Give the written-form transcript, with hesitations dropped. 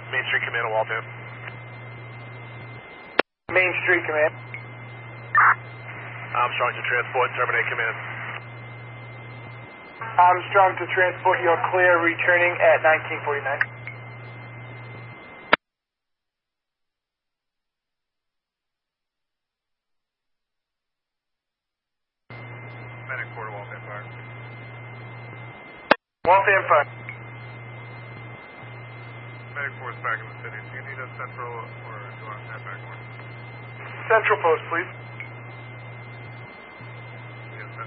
Main Street Command of Waltham. Main Street Command. Armstrong to transport, terminate command. Armstrong to transport, you're clear, returning at 1949. Medic Quarter, Waltham Park. Waltham Park. Medic Force back in the city. Do you need a central or do you want to snap back one? Central post, please.